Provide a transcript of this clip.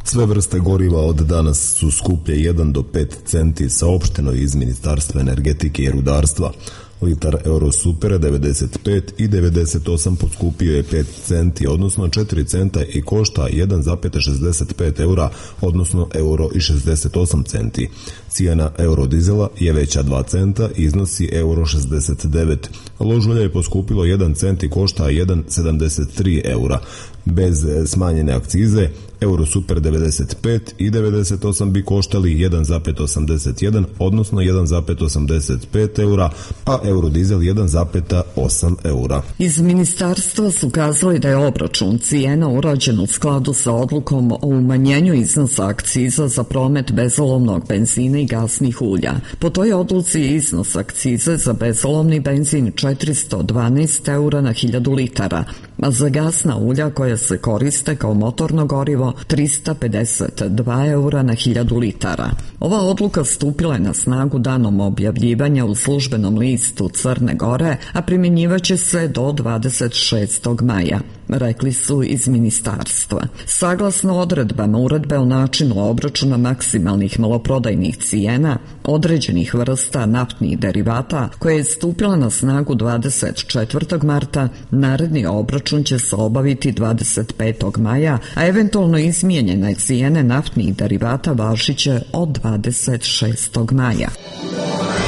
Sve vrste goriva od danas su skuplje 1 do 5 centi, saopšteno iz Ministarstva energetike i rudarstva. Litar Eurosupera 95 i 98 poskupio je 5 centi, odnosno 4 centa i košta 1,65 eura, odnosno euro i 68 centi. Cijena eurodizela je veća 2 centa i iznosi euro 69. Lož ulja je poskupilo 1 cent i košta 1,73 eura. Bez smanjene akcize, Eurosuper 95 i 98 bi koštali 1,81, odnosno 1,85 eura, a eurodizel 1,8 eura. Iz ministarstva su kazali da je obračun cijena urađen u skladu sa odlukom o umanjenju iznosa akciza za promet bezolovnog benzina i gasnih ulja. Po toj odluci je iznos akcize za bezolovni benzin 412 eura na 1000 litara, a za gasna ulja koja se koriste kao motorno gorivo 352 eura na 1000 litara. Ova odluka stupila je na snagu danom objavljivanja u službenom listu Crne Gore, a primjenjivaće se do 26. maja, rekli su iz ministarstva. Saglasno odredbama uredbe o načinu obračuna maksimalnih maloprodajnih cijena određenih vrsta naftnih derivata, koja je stupila na snagu 24. marta, naredni obračun će se obaviti 25. maja, a eventualno izmijenjene cijene naftnih derivata važiće od 26. maja.